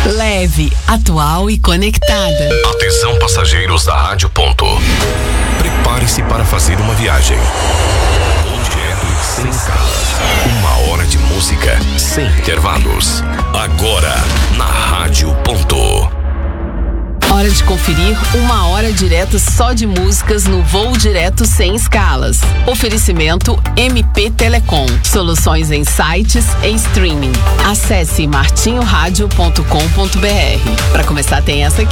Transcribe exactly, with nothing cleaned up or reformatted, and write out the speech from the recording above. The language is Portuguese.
Leve, atual e conectada. Atenção, passageiros da Rádio Ponto. Prepare-se para fazer uma viagem. Direto sem escalas. Uma hora de música sem intervalos. Agora, na Rádio Ponto. Hora de conferir uma hora direto só de músicas no Voo Direto Sem Escalas. Oferecimento M P Telecom. Soluções em sites e streaming. Acesse martinho rádio ponto com ponto br. Para começar tem essa aqui.